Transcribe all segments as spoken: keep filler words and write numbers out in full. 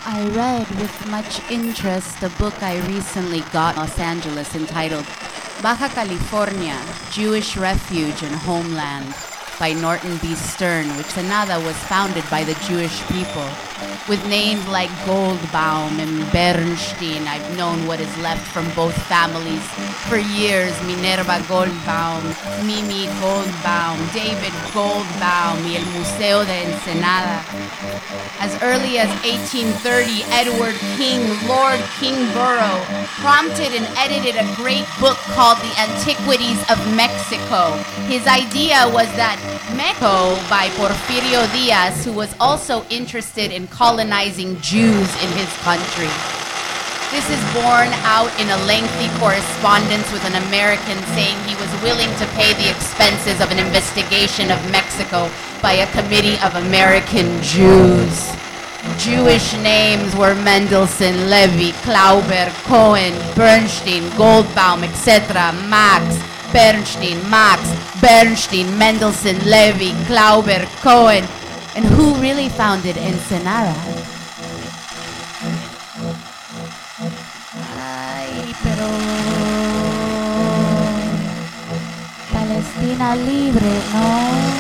I read with much interest a book I recently got in Los Angeles entitled Baja California, Jewish Refuge and Homeland by Norton B. Stern, which Ensenada was founded by the Jewish people. With names like Goldbaum and Bernstein, I've known what is left from both families for years. Minerva Goldbaum, Mimi Goldbaum, David Goldbaum, y el Museo de Ensenada. As early as eighteen thirty, Edward King, Lord Kingborough, prompted and edited a great book called The Antiquities of Mexico. His idea was that Mexico, by Porfirio Diaz, who was also interested in colonizing Jews in his country. This is borne out in a lengthy correspondence with an American saying he was willing to pay the expenses of an investigation of Mexico by a committee of American Jews. Jewish names were Mendelssohn, Levy, Klauber, Cohen, Bernstein, Goldbaum, et cetera. Max, Bernstein, Max, Bernstein, Mendelssohn, Levy, Klauber, Cohen. And who really founded Ensenada? Ay, pero Palestina libre, ¿no?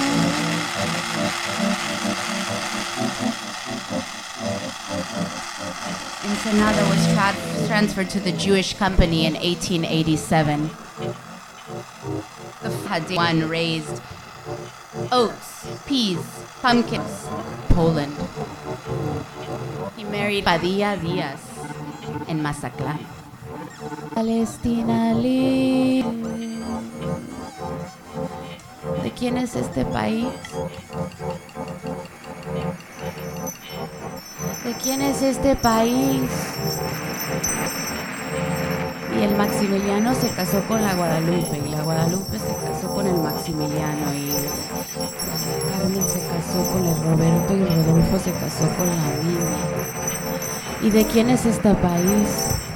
Ensenada was tra- transferred to the Jewish Company in eighteen eighty-seven. The had one raised oats, peas, pumpkins, Poland. He married Padilla Diaz in Mazatlán. Palestina libre. ¿De quién es este país? ¿De quién es este país? Y el Maximiliano se casó con la Guadalupe, y la Guadalupe se casó con el Maximiliano, y la Carmen se casó con el Roberto, y el Rodolfo se casó con la Mimi. ¿Y de quién es este país?